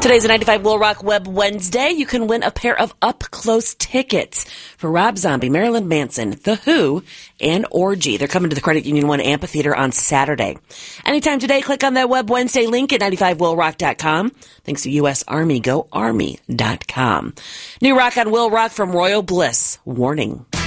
Today's a 95 Will Rock Web Wednesday. You can win a pair of up-close tickets for Rob Zombie, Marilyn Manson, The Who, and Orgy. They're coming to the Credit Union One Amphitheater on Saturday. Anytime today, click on that Web Wednesday link at 95willrock.com. Thanks to U.S. Army. Go Army.com. New rock on Will Rock from Royal Bliss. Warning.